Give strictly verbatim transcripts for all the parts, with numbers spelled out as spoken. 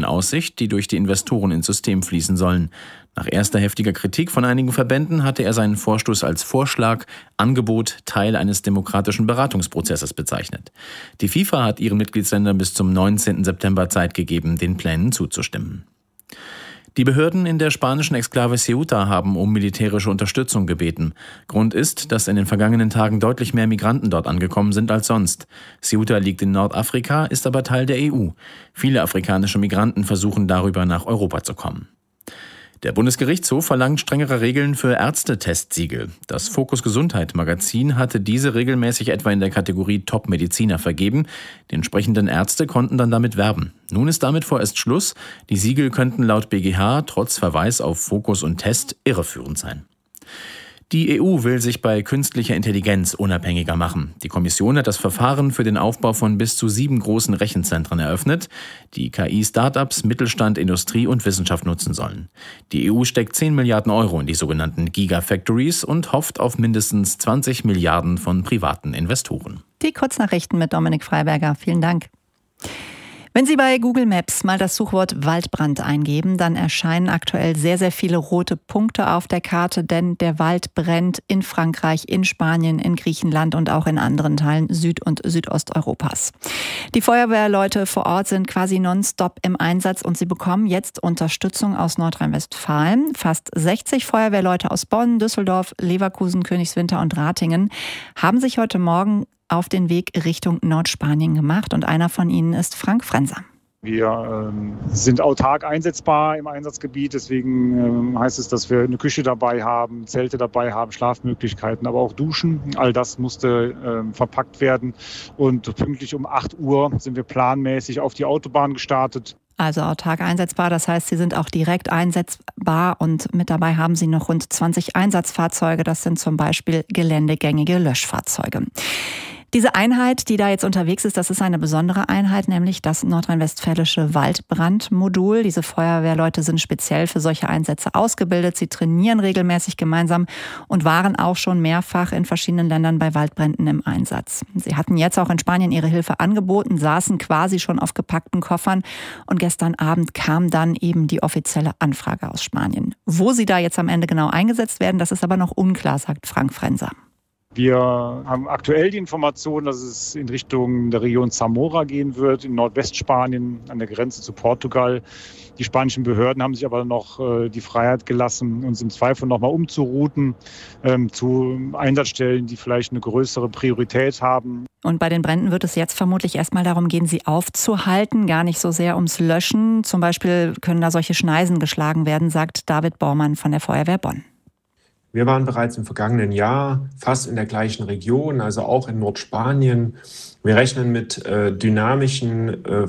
in Aussicht, die durch die Investoren ins System fließen sollen. Nach erster heftiger Kritik von einigen Verbänden hatte er seinen Vorstoß als Vorschlag, Angebot, Teil eines demokratischen Beratungsprozesses bezeichnet. Die FIFA hat ihren Mitgliedsländern bis zum neunzehnten September Zeit gegeben, den Plänen zuzustimmen. Die Behörden in der spanischen Exklave Ceuta haben um militärische Unterstützung gebeten. Grund ist, dass in den vergangenen Tagen deutlich mehr Migranten dort angekommen sind als sonst. Ceuta liegt in Nordafrika, ist aber Teil der E U. Viele afrikanische Migranten versuchen darüber nach Europa zu kommen. Der Bundesgerichtshof verlangt strengere Regeln für Ärztetestsiegel. Das Fokus Gesundheit Magazin hatte diese regelmäßig etwa in der Kategorie Top-Mediziner vergeben. Die entsprechenden Ärzte konnten dann damit werben. Nun ist damit vorerst Schluss. Die Siegel könnten laut B G H trotz Verweis auf Fokus und Test irreführend sein. Die E U will sich bei künstlicher Intelligenz unabhängiger machen. Die Kommission hat das Verfahren für den Aufbau von bis zu sieben großen Rechenzentren eröffnet, die K I-Startups, Mittelstand, Industrie und Wissenschaft nutzen sollen. Die E U steckt zehn Milliarden Euro in die sogenannten Gigafactories und hofft auf mindestens zwanzig Milliarden von privaten Investoren. Die Kurznachrichten mit Dominik Freiberger. Vielen Dank. Wenn Sie bei Google Maps mal das Suchwort Waldbrand eingeben, dann erscheinen aktuell sehr, sehr viele rote Punkte auf der Karte, denn der Wald brennt in Frankreich, in Spanien, in Griechenland und auch in anderen Teilen Süd- und Südosteuropas. Die Feuerwehrleute vor Ort sind quasi nonstop im Einsatz und sie bekommen jetzt Unterstützung aus Nordrhein-Westfalen. Fast sechzig Feuerwehrleute aus Bonn, Düsseldorf, Leverkusen, Königswinter und Ratingen haben sich heute Morgen auf den Weg Richtung Nordspanien gemacht und einer von ihnen ist Frank Frenser. Wir ähm, sind autark einsetzbar im Einsatzgebiet, deswegen ähm, heißt es, dass wir eine Küche dabei haben, Zelte dabei haben, Schlafmöglichkeiten, aber auch Duschen. All das musste ähm, verpackt werden und pünktlich um acht Uhr sind wir planmäßig auf die Autobahn gestartet. Also autark einsetzbar, das heißt, sie sind auch direkt einsetzbar und mit dabei haben sie noch rund zwanzig Einsatzfahrzeuge, das sind zum Beispiel geländegängige Löschfahrzeuge. Diese Einheit, die da jetzt unterwegs ist, das ist eine besondere Einheit, nämlich das nordrhein-westfälische Waldbrandmodul. Diese Feuerwehrleute sind speziell für solche Einsätze ausgebildet. Sie trainieren regelmäßig gemeinsam und waren auch schon mehrfach in verschiedenen Ländern bei Waldbränden im Einsatz. Sie hatten jetzt auch in Spanien ihre Hilfe angeboten, saßen quasi schon auf gepackten Koffern und gestern Abend kam dann eben die offizielle Anfrage aus Spanien. Wo sie da jetzt am Ende genau eingesetzt werden, das ist aber noch unklar, sagt Frank Frenser. Wir haben aktuell die Information, dass es in Richtung der Region Zamora gehen wird, in Nordwestspanien an der Grenze zu Portugal. Die spanischen Behörden haben sich aber noch äh, die Freiheit gelassen, uns im Zweifel nochmal umzurouten ähm, zu Einsatzstellen, die vielleicht eine größere Priorität haben. Und bei den Bränden wird es jetzt vermutlich erstmal darum gehen, sie aufzuhalten, gar nicht so sehr ums Löschen. Zum Beispiel können da solche Schneisen geschlagen werden, sagt David Bormann von der Feuerwehr Bonn. Wir waren bereits im vergangenen Jahr fast in der gleichen Region, also auch in Nordspanien. Wir rechnen mit äh, dynamischen äh,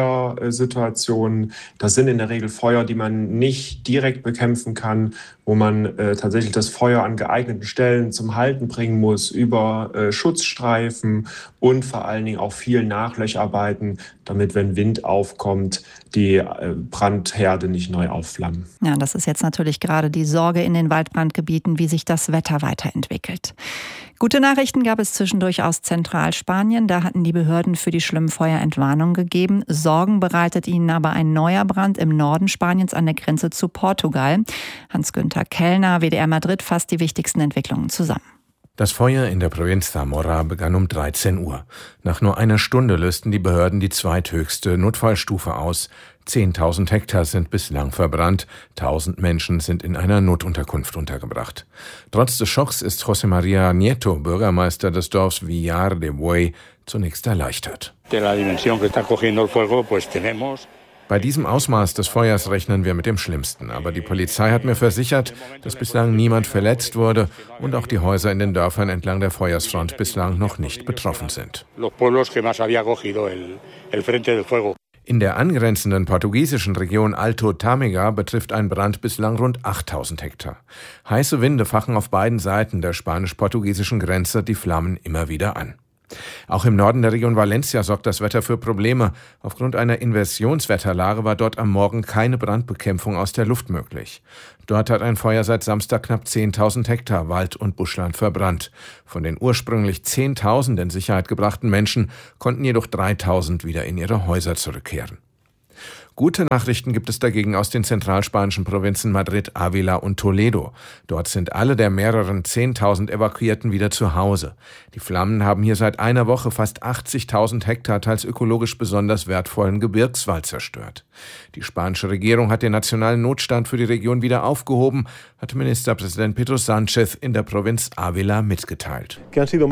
Feuersituationen. Das sind in der Regel Feuer, die man nicht direkt bekämpfen kann, wo man äh, tatsächlich das Feuer an geeigneten Stellen zum Halten bringen muss, über äh, Schutzstreifen und vor allen Dingen auch viel Nachlöcharbeiten, damit, wenn Wind aufkommt, die äh, Brandherde nicht neu aufflammen. Ja, das ist jetzt natürlich gerade die Sorge in den Waldbrandgebieten, wie sich das Wetter weiterentwickelt. Gute Nachrichten gab es zwischendurch aus Zentralspanien. Da hatten die Behörden für die schlimmen Feuer Entwarnung gegeben. Sorgen bereitet ihnen aber ein neuer Brand im Norden Spaniens an der Grenze zu Portugal. Hans-Günther Kellner, W D R Madrid, fasst die wichtigsten Entwicklungen zusammen. Das Feuer in der Provinz Zamora begann um dreizehn Uhr. Nach nur einer Stunde lösten die Behörden die zweithöchste Notfallstufe aus. zehntausend Hektar sind bislang verbrannt, tausend Menschen sind in einer Notunterkunft untergebracht. Trotz des Schocks ist José María Nieto, Bürgermeister des Dorfs Villar de Buey, zunächst erleichtert. Bei diesem Ausmaß des Feuers rechnen wir mit dem Schlimmsten. Aber die Polizei hat mir versichert, dass bislang niemand verletzt wurde und auch die Häuser in den Dörfern entlang der Feuersfront bislang noch nicht betroffen sind. In der angrenzenden portugiesischen Region Alto Tâmega betrifft ein Brand bislang rund achttausend Hektar. Heiße Winde fachen auf beiden Seiten der spanisch-portugiesischen Grenze die Flammen immer wieder an. Auch im Norden der Region Valencia sorgt das Wetter für Probleme. Aufgrund einer Inversionswetterlage war dort am Morgen keine Brandbekämpfung aus der Luft möglich. Dort hat ein Feuer seit Samstag knapp zehntausend Hektar Wald und Buschland verbrannt. Von den ursprünglich zehntausend in Sicherheit gebrachten Menschen konnten jedoch dreitausend wieder in ihre Häuser zurückkehren. Gute Nachrichten gibt es dagegen aus den zentralspanischen Provinzen Madrid, Ávila und Toledo. Dort sind alle der mehreren zehntausend Evakuierten wieder zu Hause. Die Flammen haben hier seit einer Woche fast achtzigtausend Hektar teils ökologisch besonders wertvollen Gebirgswald zerstört. Die spanische Regierung hat den nationalen Notstand für die Region wieder aufgehoben, hat Ministerpräsident Pedro Sánchez in der Provinz Ávila mitgeteilt.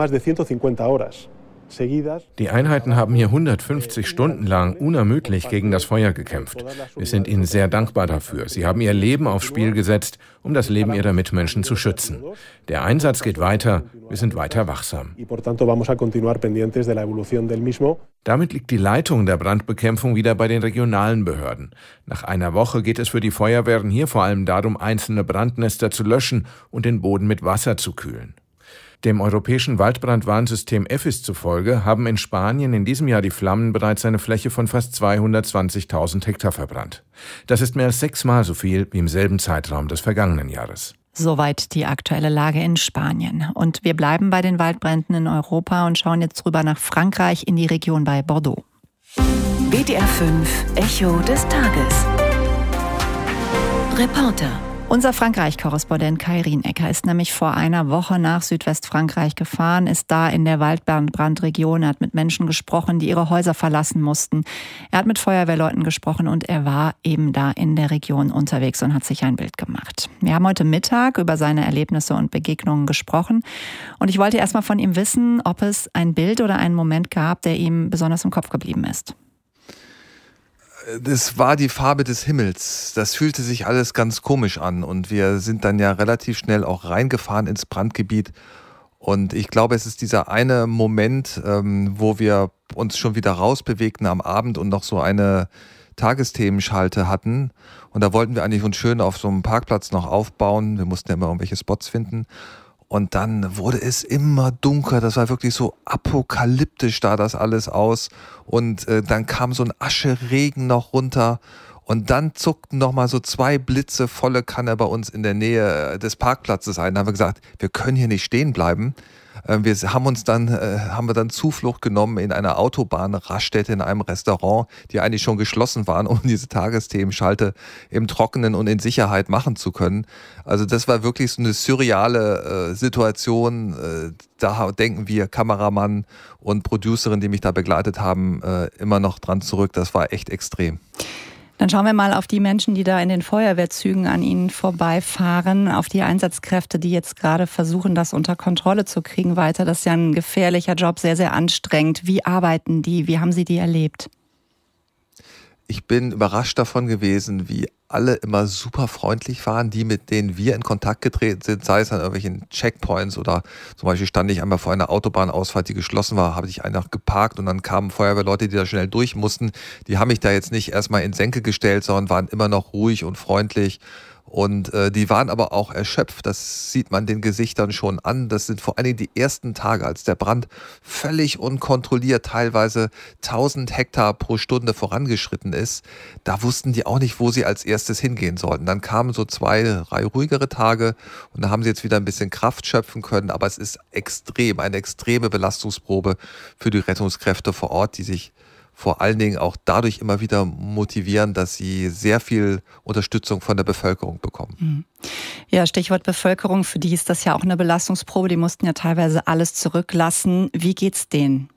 Die Einheiten haben hier hundertfünfzig Stunden lang unermüdlich gegen das Feuer gekämpft. Wir sind ihnen sehr dankbar dafür. Sie haben ihr Leben aufs Spiel gesetzt, um das Leben ihrer Mitmenschen zu schützen. Der Einsatz geht weiter. Wir sind weiter wachsam. Damit liegt die Leitung der Brandbekämpfung wieder bei den regionalen Behörden. Nach einer Woche geht es für die Feuerwehren hier vor allem darum, einzelne Brandnester zu löschen und den Boden mit Wasser zu kühlen. Dem europäischen Waldbrandwarnsystem E F I S zufolge haben in Spanien in diesem Jahr die Flammen bereits eine Fläche von fast zweihundertzwanzigtausend Hektar verbrannt. Das ist mehr als sechsmal so viel wie im selben Zeitraum des vergangenen Jahres. Soweit die aktuelle Lage in Spanien. Und wir bleiben bei den Waldbränden in Europa und schauen jetzt rüber nach Frankreich in die Region bei Bordeaux. W D R fünf Echo des Tages. Reporter. Unser Frankreich-Korrespondent Kai Rienecker ist nämlich vor einer Woche nach Südwestfrankreich gefahren, ist da in der Waldbrandregion, er hat mit Menschen gesprochen, die ihre Häuser verlassen mussten. Er hat mit Feuerwehrleuten gesprochen und er war eben da in der Region unterwegs und hat sich ein Bild gemacht. Wir haben heute Mittag über seine Erlebnisse und Begegnungen gesprochen und ich wollte erst mal von ihm wissen, ob es ein Bild oder einen Moment gab, der ihm besonders im Kopf geblieben ist. Das war die Farbe des Himmels. Das fühlte sich alles ganz komisch an und wir sind dann ja relativ schnell auch reingefahren ins Brandgebiet und ich glaube, es ist dieser eine Moment, ähm, wo wir uns schon wieder rausbewegten am Abend und noch so eine Tageszthemenschalte hatten und da wollten wir eigentlich uns schön auf so einem Parkplatz noch aufbauen. Wir mussten ja immer irgendwelche Spots finden. Und dann wurde es immer dunkler, das war wirklich so apokalyptisch da das alles aus und äh, dann kam so ein Ascheregen noch runter und dann zuckten noch mal so zwei Blitze volle Kanne bei uns in der Nähe des Parkplatzes ein. Da haben wir gesagt, wir können hier nicht stehen bleiben. Äh, wir haben uns dann, äh, haben wir dann Zuflucht genommen in einer Autobahnraststätte in einem Restaurant, die eigentlich schon geschlossen waren, um diese Tagesthemenschalte im Trockenen und in Sicherheit machen zu können. Also das war wirklich so eine surreale äh, Situation. Äh, da denken wir, Kameramann und Producerin, die mich da begleitet haben, äh, immer noch dran zurück. Das war echt extrem. Dann schauen wir mal auf die Menschen, die da in den Feuerwehrzügen an ihnen vorbeifahren, auf die Einsatzkräfte, die jetzt gerade versuchen, das unter Kontrolle zu kriegen weiter. Das ist ja ein gefährlicher Job, sehr, sehr anstrengend. Wie arbeiten die? Wie haben Sie die erlebt? Ich bin überrascht davon gewesen, wie alle immer super freundlich waren, die, mit denen wir in Kontakt getreten sind, sei es an irgendwelchen Checkpoints oder zum Beispiel stand ich einmal vor einer Autobahnausfahrt, die geschlossen war, habe ich einfach geparkt und dann kamen Feuerwehrleute, die da schnell durch mussten. Die haben mich da jetzt nicht erstmal in Senke gestellt, sondern waren immer noch ruhig und freundlich. Und äh, die waren aber auch erschöpft, das sieht man den Gesichtern schon an. Das sind vor allen Dingen die ersten Tage, als der Brand völlig unkontrolliert, teilweise tausend Hektar pro Stunde vorangeschritten ist. Da wussten die auch nicht, wo sie als erstes hingehen sollten. Dann kamen so zwei, drei ruhigere Tage und da haben sie jetzt wieder ein bisschen Kraft schöpfen können. Aber es ist extrem, eine extreme Belastungsprobe für die Rettungskräfte vor Ort, die sich vor allen Dingen auch dadurch immer wieder motivieren, dass sie sehr viel Unterstützung von der Bevölkerung bekommen. Ja, Stichwort Bevölkerung, für die ist das ja auch eine Belastungsprobe. Die mussten ja teilweise alles zurücklassen. Wie geht's denen?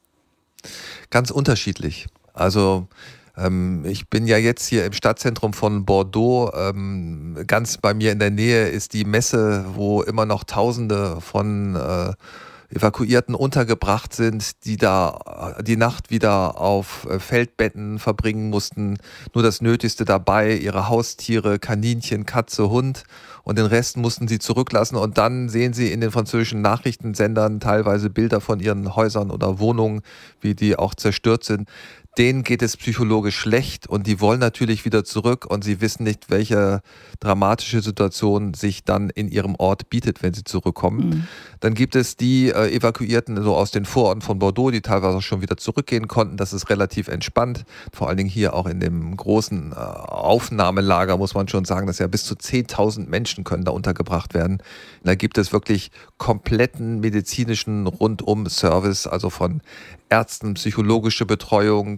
Ganz unterschiedlich. Also ähm, ich bin ja jetzt hier im Stadtzentrum von Bordeaux. Ähm, ganz bei mir in der Nähe ist die Messe, wo immer noch Tausende von äh, Evakuierten untergebracht sind, die da die Nacht wieder auf Feldbetten verbringen mussten, nur das Nötigste dabei, ihre Haustiere, Kaninchen, Katze, Hund und den Rest mussten sie zurücklassen und dann sehen sie in den französischen Nachrichtensendern teilweise Bilder von ihren Häusern oder Wohnungen, wie die auch zerstört sind. Denen geht es psychologisch schlecht und die wollen natürlich wieder zurück und sie wissen nicht, welche dramatische Situation sich dann in ihrem Ort bietet, wenn sie zurückkommen. Mhm. Dann gibt es die äh, Evakuierten so aus den Vororten von Bordeaux, die teilweise auch schon wieder zurückgehen konnten. Das ist relativ entspannt. Vor allen Dingen hier auch in dem großen äh, Aufnahmelager muss man schon sagen, dass ja bis zu zehntausend Menschen können da untergebracht werden. Da gibt es wirklich kompletten medizinischen Rundum-Service, also von Ärzten, psychologische Betreuung,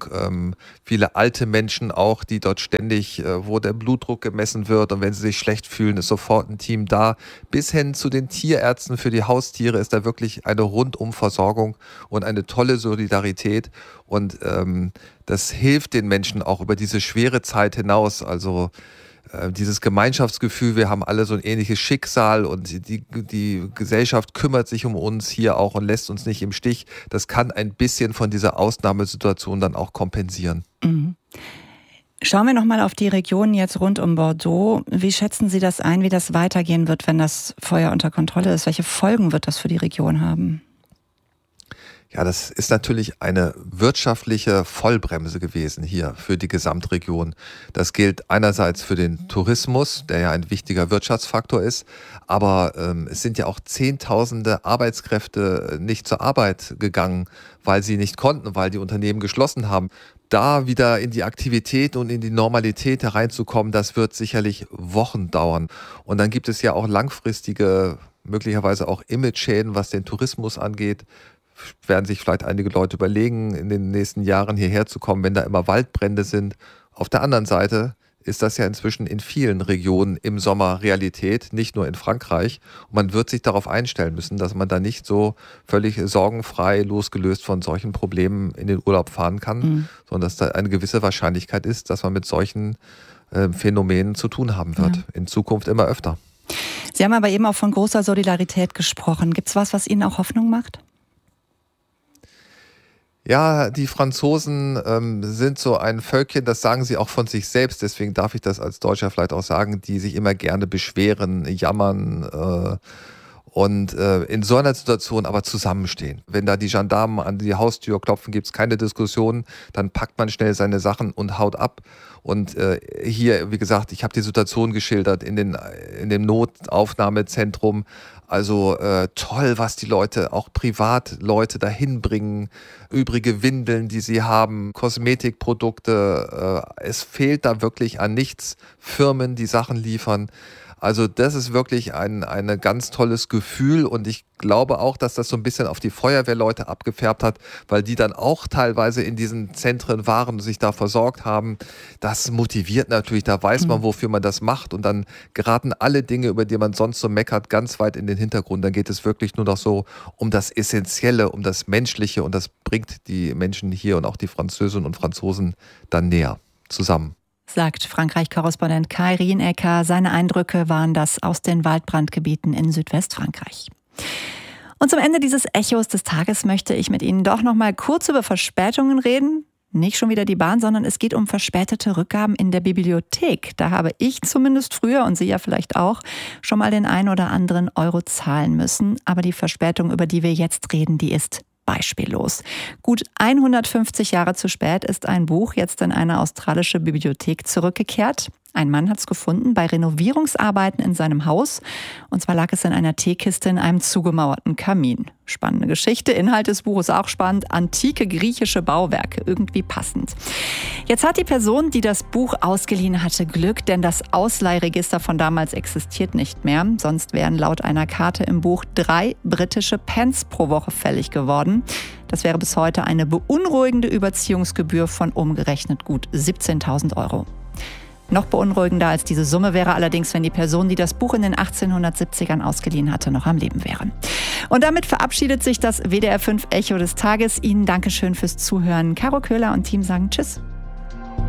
ähm, viele alte Menschen auch, die dort ständig, äh, wo der Blutdruck gemessen wird und wenn sie sich schlecht fühlen, ist sofort ein Team da. Bis hin zu den Tierärzten für die Haustiere ist da wirklich eine Rundumversorgung und eine tolle Solidarität und ähm, das hilft den Menschen auch über diese schwere Zeit hinaus, also dieses Gemeinschaftsgefühl, wir haben alle so ein ähnliches Schicksal und die, die Gesellschaft kümmert sich um uns hier auch und lässt uns nicht im Stich. Das kann ein bisschen von dieser Ausnahmesituation dann auch kompensieren. Mhm. Schauen wir nochmal auf die Region jetzt rund um Bordeaux. Wie schätzen Sie das ein, wie das weitergehen wird, wenn das Feuer unter Kontrolle ist? Welche Folgen wird das für die Region haben? Ja, das ist natürlich eine wirtschaftliche Vollbremse gewesen hier für die Gesamtregion. Das gilt einerseits für den Tourismus, der ja ein wichtiger Wirtschaftsfaktor ist, aber ähm, es sind ja auch Zehntausende Arbeitskräfte nicht zur Arbeit gegangen, weil sie nicht konnten, weil die Unternehmen geschlossen haben. Da wieder in die Aktivität und in die Normalität hereinzukommen, das wird sicherlich Wochen dauern. Und dann gibt es ja auch langfristige, möglicherweise auch Image-Schäden, was den Tourismus angeht. Werden sich vielleicht einige Leute überlegen, in den nächsten Jahren hierher zu kommen, wenn da immer Waldbrände sind. Auf der anderen Seite ist das ja inzwischen in vielen Regionen im Sommer Realität, nicht nur in Frankreich. Und man wird sich darauf einstellen müssen, dass man da nicht so völlig sorgenfrei, losgelöst von solchen Problemen in den Urlaub fahren kann, mhm. sondern dass da eine gewisse Wahrscheinlichkeit ist, dass man mit solchen äh, Phänomenen zu tun haben wird. Ja. In Zukunft immer öfter. Sie haben aber eben auch von großer Solidarität gesprochen. Gibt es was, was Ihnen auch Hoffnung macht? Ja, die Franzosen ähm, sind so ein Völkchen, das sagen sie auch von sich selbst, deswegen darf ich das als Deutscher vielleicht auch sagen, die sich immer gerne beschweren, jammern äh, und äh, in so einer Situation aber zusammenstehen. Wenn da die Gendarmen an die Haustür klopfen, gibt es keine Diskussion, dann packt man schnell seine Sachen und haut ab. Und äh, hier, wie gesagt, ich habe die Situation geschildert in, den, in dem Notaufnahmezentrum. Also äh, toll, was die Leute, auch Privatleute dahin bringen, übrige Windeln, die sie haben, Kosmetikprodukte. Äh, es fehlt da wirklich an nichts. Firmen, die Sachen liefern. Also das ist wirklich ein, ein ganz tolles Gefühl und ich glaube auch, dass das so ein bisschen auf die Feuerwehrleute abgefärbt hat, weil die dann auch teilweise in diesen Zentren waren und sich da versorgt haben. Das motiviert natürlich, da weiß man, wofür man das macht und dann geraten alle Dinge, über die man sonst so meckert, ganz weit in den Hintergrund. Dann geht es wirklich nur noch so um das Essentielle, um das Menschliche und das bringt die Menschen hier und auch die Französinnen und Franzosen dann näher zusammen. Sagt Frankreich-Korrespondent Kai Rienecker. Seine Eindrücke waren das aus den Waldbrandgebieten in Südwestfrankreich. Und zum Ende dieses Echos des Tages möchte ich mit Ihnen doch noch mal kurz über Verspätungen reden. Nicht schon wieder die Bahn, sondern es geht um verspätete Rückgaben in der Bibliothek. Da habe ich zumindest früher und Sie ja vielleicht auch schon mal den einen oder anderen Euro zahlen müssen. Aber die Verspätung, über die wir jetzt reden, die ist beispiellos. Gut hundertfünfzig Jahre zu spät ist ein Buch jetzt in eine australische Bibliothek zurückgekehrt. Ein Mann hat es gefunden bei Renovierungsarbeiten in seinem Haus. Und zwar lag es in einer Teekiste in einem zugemauerten Kamin. Spannende Geschichte. Inhalt des Buches auch spannend. Antike griechische Bauwerke. Irgendwie passend. Jetzt hat die Person, die das Buch ausgeliehen hatte, Glück, denn das Ausleihregister von damals existiert nicht mehr. Sonst wären laut einer Karte im Buch drei britische Pence pro Woche fällig geworden. Das wäre bis heute eine beunruhigende Überziehungsgebühr von umgerechnet gut siebzehntausend Euro. Noch beunruhigender als diese Summe wäre allerdings, wenn die Person, die das Buch in den achtzehnhundertsiebzigern ausgeliehen hatte, noch am Leben wäre. Und damit verabschiedet sich das W D R fünf Echo des Tages. Ihnen Dankeschön fürs Zuhören. Caro Köhler und Team sagen Tschüss.